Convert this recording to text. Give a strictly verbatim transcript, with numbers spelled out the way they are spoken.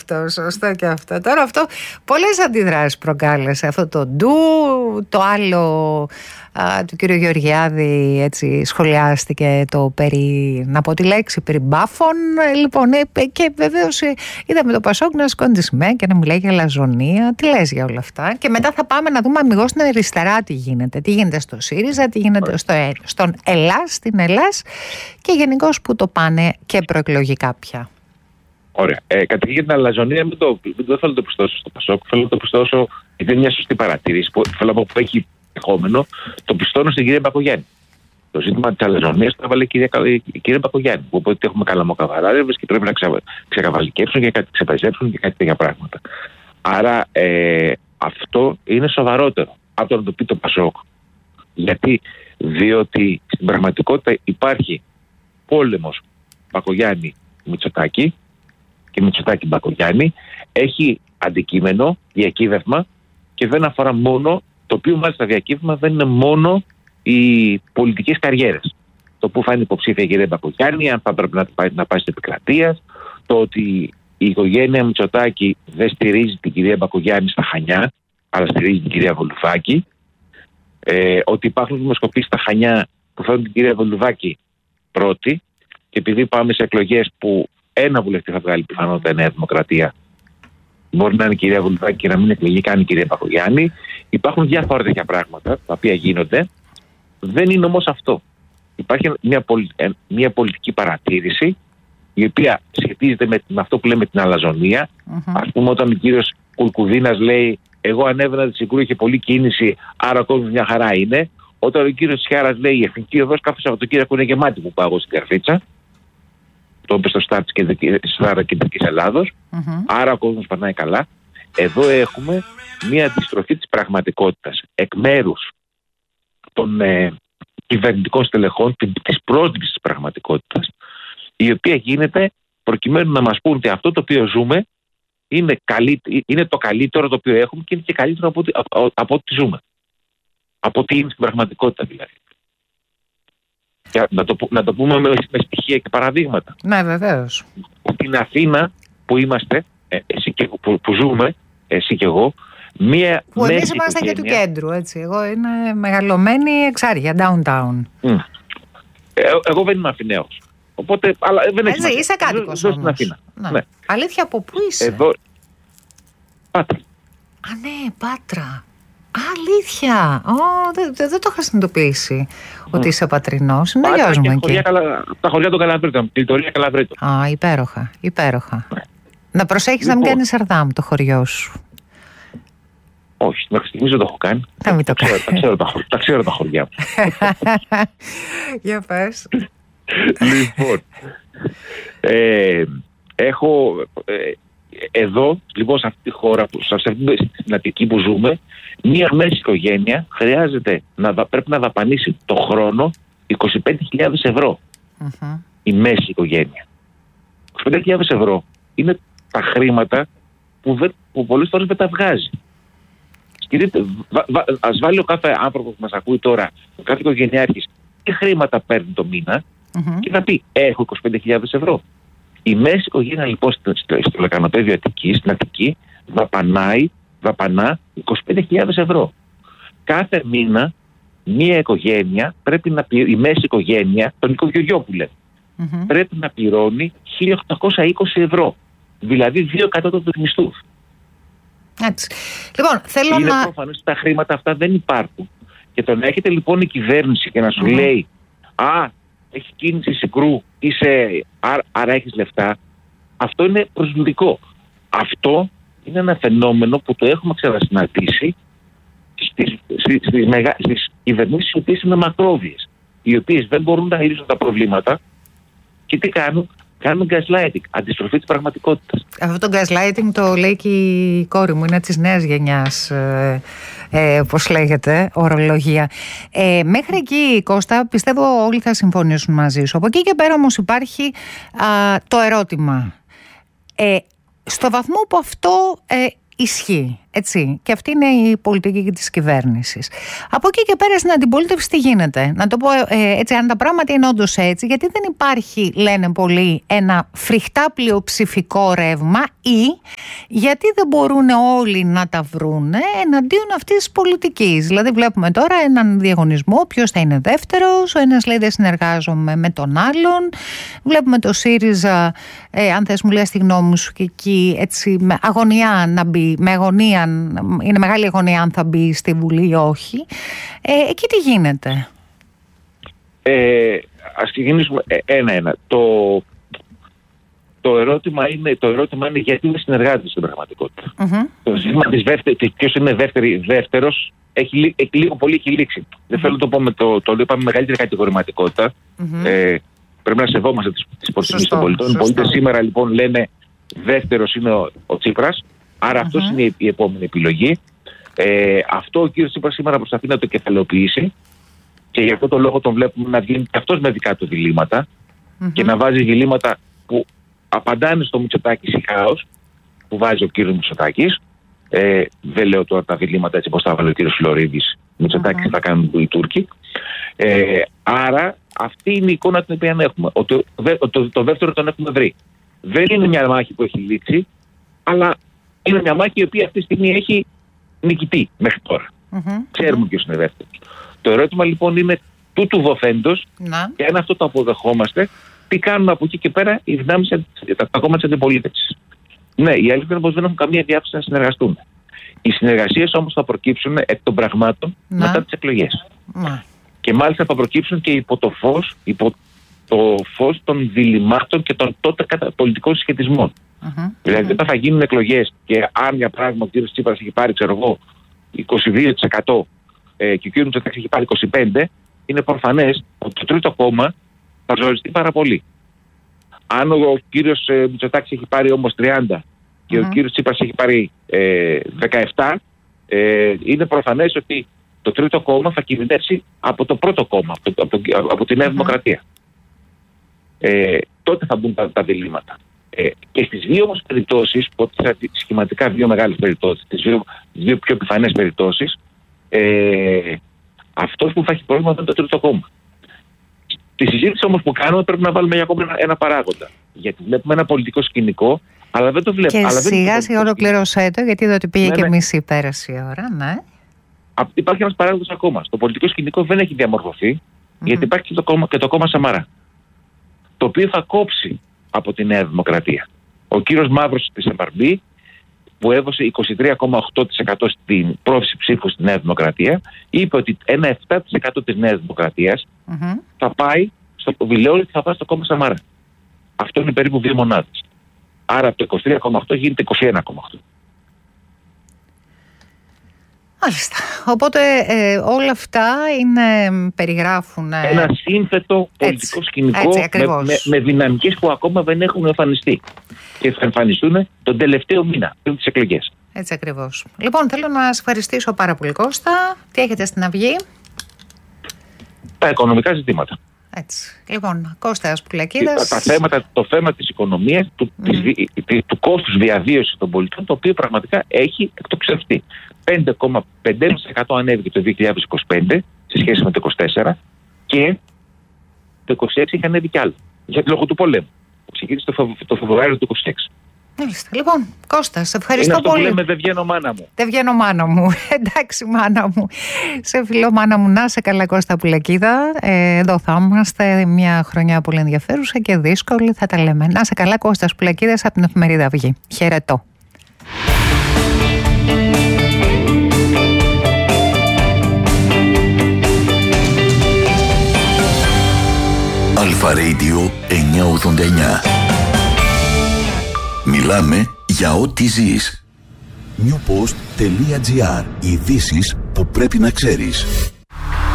αυτό, σωστό και αυτό. Τώρα αυτό πολλές αντιδράσεις προκάλεσε. Αυτό το ντου, το άλλο α, του κύριου Γεωργιάδη, έτσι σχολιάστηκε το περί, να πω τη λέξη, περί μπάφων. Λοιπόν, ε, και βεβαίως ε, είδαμε το Πασόκ να σηκώνει τη σημαία και να μιλάει για λαζονία. Τι λες για όλα αυτά? Και μετά θα πάμε να δούμε αμιγώς στην αριστερά τι γίνεται. Τι γίνεται στο ΣΥΡΙΖΑ, τι γίνεται στο, στον Ελλάς, στην Ελλάς και γενικώς που το πάνε και προεκλογικά πια. Ωραία. Ε, Καταρχήν για την αλαζονία, δεν το, το θέλω να το πιστώσω στο Πασόκ. Θέλω να το πιστώσω, γιατί είναι μια σωστή παρατήρηση που, θέλω να πω, που έχει δεχόμενο, το πιστώνω στην κυρία Μπακογιάννη. Το ζήτημα τη αλαζονία το έβαλε η κυρία, η κυρία Μπακογιάννη. Που είπε ότι έχουμε καλαμοκαβαράδε και πρέπει να ξε, ξεκαβαλικεύσουν και κάτι ξεπεζέψουν και κάτι τέτοια πράγματα. Άρα ε, αυτό είναι σοβαρότερο από το να το πει το Πασόκ. Γιατί, διότι στην πραγματικότητα υπάρχει πόλεμος Μπακογιάννη-Μητσοτάκη και Μητσοτάκη-Μπακογιάννη, έχει αντικείμενο, διακύβευμα και δεν αφορά μόνο, το οποίο μάλιστα διακύβευμα δεν είναι μόνο οι πολιτικές καριέρες. Το που θα είναι υποψήφια η κυρία Μπακογιάννη, αν θα πρέπει να πάει, να πάει στην επικρατεία, το ότι η οικογένεια Μητσοτάκη δεν στηρίζει την κυρία Μπακογιάννη στα Χανιά, αλλά στηρίζει την κυρία Βολουδάκη, ε, ότι υπάρχουν δημοσκοπήσεις στα Χανιά που φέρνουν την κυρία Βολουδάκη πρώτη, και επειδή πάμε σε εκλογές που ένα βουλευτή θα βγάλει πιθανότητα Νέα Δημοκρατία, μπορεί να είναι η κυρία Βολουδάκη και να μην εκλεγεί καν η κυρία Μπακογιάννη. Υπάρχουν διάφορα τέτοια πράγματα τα οποία γίνονται. Δεν είναι όμως αυτό. Υπάρχει μια, πολι... μια πολιτική παρατήρηση, η οποία σχετίζεται με, με αυτό που λέμε την αλαζονία. Mm-hmm. Ας πούμε, όταν ο κύριος Κουρκουδίνας λέει: εγώ ανέβαινα τη Συγκρού, είχε πολλή κίνηση, άρα ο κόσμος μια χαρά είναι. Όταν ο κύριος Τσιάρας λέει: η εθνική οδός κάθε Σαββατοκύριακο είναι γεμάτη που πάω στην Καρφίτσα. Το είπε στο στάρ της Κεντρικής Ελλάδος. Mm-hmm. Άρα ο κόσμος περνάει καλά. Εδώ έχουμε μια αντιστροφή της πραγματικότητας εκ μέρους των ε, κυβερνητικών στελεχών, της πρότυπης της πραγματικότητας, η οποία γίνεται προκειμένου να μας πούν ότι αυτό το οποίο ζούμε είναι, καλύ, είναι το καλύτερο το οποίο έχουμε και είναι και καλύτερο από, από, από ό,τι ζούμε. Από ό,τι είναι στην πραγματικότητα δηλαδή. Και να, το, να το πούμε με, με στοιχεία και παραδείγματα. Ναι, βεβαίως. Στην Αθήνα που είμαστε, ε, εσύ και, που, που ζούμε, εσύ και εγώ, μία που εμείς είμαστε και του κέντρου, έτσι. Εγώ είμαι μεγαλωμένη εξάρχεια, downtown. Mm. Ε, εγώ δεν είμαι Αθηναίος. Οπότε, αλλά δεν έχει σημασία. Είσαι κάτοικος όμως. Στην Αθήνα. Ναι. Ναι. Αλήθεια, από πού είσαι? Εδώ... Πάτρα. Α, ναι, Πάτρα. Αλήθεια! Oh, δεν, δεν το είχα συνειδητοποιήσει mm. ότι είσαι πατρινός. Είναι γιος μου εκεί. Καλα... Τα χωριά των Καλαβρίτων, τη λιτορία Καλαβρίτων. Α, oh, υπέροχα, υπέροχα. Yeah. Να προσέχεις λοιπόν, να μην κάνεις Σαρδάμ το χωριό σου. Όχι, μέχρι στιγμής δεν το έχω κάνει. Θα μην το κάνεις. Τα ξέρω τα, τα, ξέρω τα χωριά μου. Για πες. Λοιπόν, ε, έχω... Ε, εδώ, λοιπόν, σε αυτή τη χώρα, σε αυτή την Αττική που ζούμε, μία μέση οικογένεια χρειάζεται να, πρέπει να δαπανίσει το χρόνο είκοσι πέντε χιλιάδες ευρώ. Mm-hmm. Η μέση οικογένεια. είκοσι πέντε χιλιάδες ευρώ είναι τα χρήματα που, δεν, που πολλές φορές δεν τα βγάζει. Σκεφτείτε, ας βάλει ο κάθε άνθρωπο που μας ακούει τώρα, ο κάθε οικογενειάρχης, τι χρήματα παίρνει το μήνα mm-hmm. και να πει: έχω είκοσι πέντε χιλιάδες ευρώ. Η μέση οικογένεια λοιπόν στο, στο, στο λεκανοπέδιο Αττικής, στην Αττική, δαπανάει, δαπανά είκοσι πέντε χιλιάδες ευρώ. Κάθε μήνα μία οικογένεια πρέπει να πληρώνει, η μέση οικογένεια, τον οικογενειό που λέμε, mm-hmm. πρέπει να πληρώνει χίλια οκτακόσια είκοσι ευρώ. Δηλαδή δύο κατώτατους μισθούς. Έτσι. Λοιπόν, θέλω Είναι να... προφανώς ότι τα χρήματα αυτά δεν υπάρχουν. Και το να έχετε λοιπόν η κυβέρνηση και να σου mm-hmm. λέει: α, έχει κίνηση Συγκρού, είσαι, άρα, άρα έχεις λεφτά, αυτό είναι προσβλητικό. Αυτό είναι ένα φαινόμενο που το έχουμε ξανασυναντήσει στις, στις, στις, μεγα, στις κυβερνήσεις οι οποίες είναι μακρόβιες, οι οποίες δεν μπορούν να λύσουν τα προβλήματα και τι κάνουν? Κάνουν gaslighting, αντιστροφή της πραγματικότητας. Αυτό το gaslighting το λέει και η κόρη μου, είναι της νέας γενιάς, ε, ε, πώς λέγεται, ορολογία. Ε, μέχρι εκεί, Κώστα, πιστεύω όλοι θα συμφωνήσουν μαζί σου. Από εκεί και πέρα όμως υπάρχει α, το ερώτημα. Ε, στο βαθμό που αυτό ε, ισχύει, έτσι. Και αυτή είναι η πολιτική της κυβέρνησης. Από εκεί και πέρα στην αντιπολίτευση τι γίνεται? Να το πω ε, έτσι, αν τα πράγματα είναι όντως έτσι, γιατί δεν υπάρχει, λένε πολλοί, ένα φρικτά πλειοψηφικό ρεύμα, ή γιατί δεν μπορούν όλοι να τα βρούνε εναντίον αυτής της πολιτικής? Δηλαδή βλέπουμε τώρα έναν διαγωνισμό, ποιος θα είναι δεύτερος, ο ένας λέει δεν συνεργάζομαι με τον άλλον, βλέπουμε το ΣΥΡΙΖΑ, ε, αν θες μου λέει τη γνώμη σου, και εκεί έτσι με αγωνία να μπει, με αγωνία, είναι μεγάλη αγωνία αν θα μπει στη Βουλή ή όχι. Ε, εκεί τι γίνεται? Ε, ας ξεκινήσουμε ένα-ένα. Το, το, ερώτημα είναι, το ερώτημα είναι γιατί δεν συνεργάζεται στην πραγματικότητα. Mm-hmm. Το ζήτημα της δεύτερης, ποιος είναι δεύτερη, δεύτερος, έχει, έχει, λίγο πολύ έχει λήξει. Mm-hmm. Δεν θέλω να το πω με το, το λέω, είπαμε μεγαλύτερη κατηγορηματικότητα. Mm-hmm. Ε, πρέπει να σεβόμαστε τις, τις προτιμήσεις των πολιτών. Οι πολίτες σήμερα λοιπόν λένε δεύτερος είναι ο, ο Τσίπρας, άρα mm-hmm. αυτός είναι η, η επόμενη επιλογή. Ε, αυτό ο κύριος Τσίπρας σήμερα προσπαθεί να το κεφαλαιοποιήσει και γι' αυτό το λόγο τον βλέπουμε να βγαίνει και αυτός με δικά του διλήμματα mm-hmm. και να βάζει διλήμματα που απαντάνε στο Μητσοτάκη συγχάως που βάζει ο κύριος Μητσοτάκης. Ε, δεν λέω τώρα τα διλήμματα έτσι πως θα βάλει ο κύριος Φλωρίδης. Μητσοτάκης mm-hmm. θα κάνουν οι Τούρκοι. Ε, άρα αυτή είναι η εικόνα την οποία έχουμε. Ο, το, το, το, το δεύτερο τον έχουμε βρει. Δεν είναι μια μάχη που έχει λήξει, αλλά είναι μια μάχη η οποία αυτή τη στιγμή έχει νικητή μέχρι τώρα. Mm-hmm. Ξέρουμε ποιος είναι δεύτερος. Το ερώτημα λοιπόν είναι τούτου βοθέντος να. Και αν αυτό το αποδεχόμαστε, τι κάνουμε από εκεί και πέρα οι δυνάμεις, τα, τα κόμματα της αντιπολίτευσης. Ναι, η αλήθεια είναι πως δεν έχουν καμία διάθεση να συνεργαστούν. Οι συνεργασίες όμως θα προκύψουν εκ των πραγμάτων να. Μετά τις εκλογές. Να. Και μάλιστα θα προκύψουν και υπό το φως, υπό το φως των διλημάτων και των τότε πολιτικών συσχετισμών. Uh-huh. Δηλαδή όταν θα γίνουν εκλογές και αν για πράγμα ο κ. Τσίπρας έχει πάρει, ξέρω εγώ, είκοσι δύο τοις εκατό ε, και ο κ. Μητσοτάκης έχει πάρει είκοσι πέντε τοις εκατό, είναι προφανές ότι το τρίτο κόμμα θα ζοριστεί πάρα πολύ. Αν ο κ. Μητσοτάκης έχει πάρει όμως τριάντα και uh-huh. ο κ. Τσίπρας έχει πάρει ε, δεκαεπτά, ε, είναι προφανές ότι το τρίτο κόμμα θα κινδυνεύσει από το πρώτο κόμμα, από, το, από, το, από τη Νέα uh-huh. Δημοκρατία. Ε, τότε θα μπουν τα, τα διλήμματα. Ε, και στις δύο όμως περιπτώσεις, που θα σχηματικά δύο μεγάλες περιπτώσεις, τις δύο, δύο πιο επιφανές περιπτώσεις, ε, αυτός που θα έχει πρόβλημα είναι το τρίτο κόμμα. Τη συζήτηση όμως που κάνουμε πρέπει να βάλουμε για ακόμα ένα, ένα παράγοντα. Γιατί βλέπουμε ένα πολιτικό σκηνικό, αλλά δεν το βλέπουμε. Και αλλά σιγά σιγά ολοκληρώσέ το, γιατί είδα ότι πήγε ναι, και ναι. μισή πέρασε η ώρα, ναι. Α, υπάρχει ένας παράγοντας ακόμα. Το πολιτικό σκηνικό δεν έχει διαμορφωθεί, mm-hmm. γιατί υπάρχει και το κόμμα, και το κόμμα Σαμαρά, το οποίο θα κόψει από τη Νέα Δημοκρατία. Ο κύριος Μαύρος της εμ αρ μπι, που έδωσε είκοσι τρία κόμμα οκτώ τοις εκατό στην πρόθεση ψήφου στη Νέα Δημοκρατία, είπε ότι ένα επτά τοις εκατό της Νέας Δημοκρατίας mm-hmm. θα πάει στο Βιλέολη και θα πάει στο κόμμα Σαμαρά. Αυτό είναι περίπου δύο μονάδες. Άρα από το είκοσι τρία κόμμα οκτώ γίνεται είκοσι ένα κόμμα οκτώ. Μάλιστα. Οπότε ε, όλα αυτά είναι, περιγράφουν... Ε... ένα σύνθετο πολιτικό έτσι, σκηνικό έτσι, με, με, με δυναμικές που ακόμα δεν έχουν εμφανιστεί. Και θα εμφανιστούν τον τελευταίο μήνα πριν τις εκλογές. Έτσι ακριβώς. Λοιπόν, θέλω να σας ευχαριστήσω πάρα πολύ, Κώστα. Τι έχετε στην Αυγή? Τα οικονομικά ζητήματα. Έτσι. Λοιπόν, Κώστας Πουλακίδας. Τα, τα θέματα, το θέμα της οικονομίας, του, mm. της, του κόστους διαβίωσης των πολιτών, το οποίο πραγματικά έχει εκτοξευθεί. πέντε κόμμα πέντε τοις εκατό ανέβηκε το δύο χιλιάδες είκοσι πέντε σε σχέση με το είκοσι τέσσερα και το είκοσι έξι είχε ανέβει κι άλλο. Γιατί λόγω του πολέμου. Ξεκίνησε το, Φεβ, το Φεβρουάριο του είκοσι έξι. Μάλιστα. Λοιπόν, Κώστα, σε ευχαριστώ είναι αυτό πολύ. Που λέμε, δεν βγαίνω μάνα μου. Δεν βγαίνω μάνα μου. Εντάξει, μάνα μου. Σε φιλό, μάνα μου. Να σε καλά, Κώστα Πουλακίδα. Ε, εδώ θα είμαστε μια χρονιά πολύ ενδιαφέρουσα και δύσκολη. Θα τα λέμε. Να σε καλά, Κώστας Πουλακίδας από την Εφημερίδα Αυγή. Χαιρετώ. Αλφα Radio εννιακόσια ογδόντα εννιά. Μιλάμε για ό,τι ζεις. newpost τελεία gr. Ειδήσεις που πρέπει να ξέρεις.